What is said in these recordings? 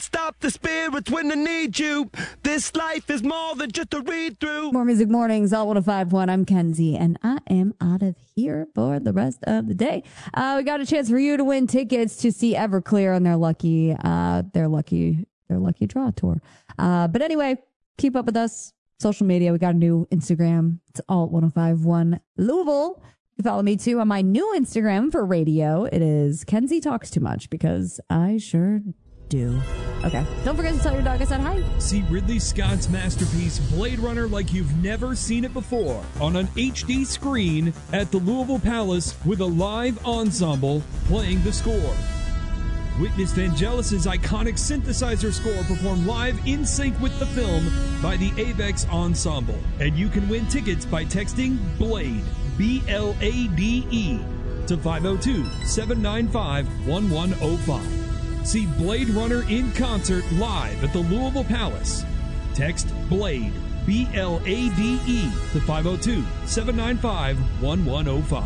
Stop the spirits when they need you. This life is more than just a read-through. More Music Mornings, all 105.1. I'm Kenzie, and I am out of here for the rest of the day. We got a chance for you to win tickets to see Everclear on their lucky draw tour. But anyway, keep up with us. Social media, we got a new Instagram. It's all 105.1 Louisville. You can follow me too on my new Instagram for radio. It is Kenzie Talks Too Much, because I sure do. Okay. Don't forget to tell your dog I said hi. See Ridley Scott's masterpiece Blade Runner like you've never seen it before on an HD screen at the Louisville Palace with a live ensemble playing the score. Witness Vangelis' iconic synthesizer score performed live in sync with the film by the Avex Ensemble. And you can win tickets by texting BLADE, B-L-A-D-E, to 502-795-1105. See Blade Runner in concert live at the Louisville Palace. Text BLADE, B-L-A-D-E, to 502-795-1105.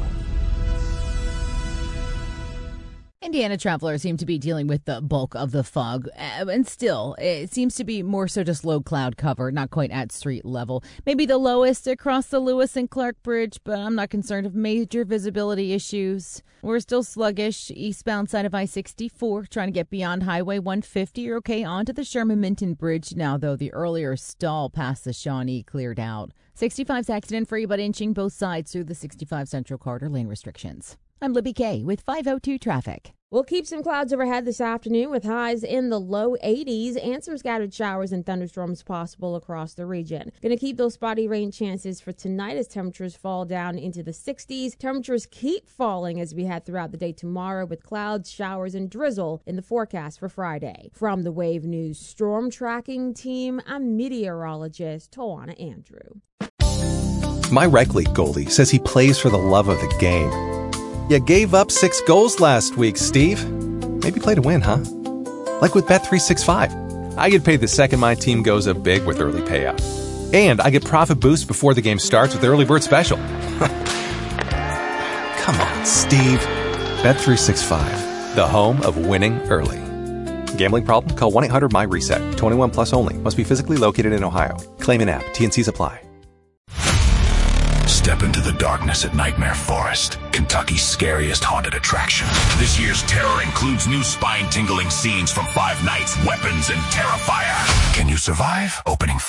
Indiana travelers seem to be dealing with the bulk of the fog, and still, it seems to be more so just low cloud cover, not quite at street level. Maybe the lowest across the Lewis and Clark Bridge, but I'm not concerned of major visibility issues. We're still sluggish eastbound side of I-64, trying to get beyond Highway 150. You're okay onto the Sherman-Minton Bridge now, though the earlier stall past the Shawnee cleared out. 65's accident-free, but inching both sides through the 65 Central Corridor lane restrictions. I'm Libby Kay with 502 Traffic. We'll keep some clouds overhead this afternoon with highs in the low 80s and some scattered showers and thunderstorms possible across the region. Going to keep those spotty rain chances for tonight as temperatures fall down into the 60s. Temperatures keep falling as we head throughout the day tomorrow with clouds, showers, and drizzle in the forecast for Friday. From the Wave News Storm Tracking Team, I'm meteorologist Tawana Andrew. My rec league goalie says he plays for the love of the game. You gave up 6 goals last week, Steve. Maybe play to win, huh? Like with Bet365. I get paid the second my team goes up big with early payout. And I get profit boost before the game starts with the early bird special. Come on, Steve. Bet365, the home of winning early. Gambling problem? Call 1-800-MY-RESET. 21 plus only. Must be physically located in Ohio. Claim in app. T&Cs apply. Step into the darkness at Nightmare Forest, Kentucky's scariest haunted attraction. This year's terror includes new spine-tingling scenes from Five Nights, weapons, and Terrifier. Can you survive? Opening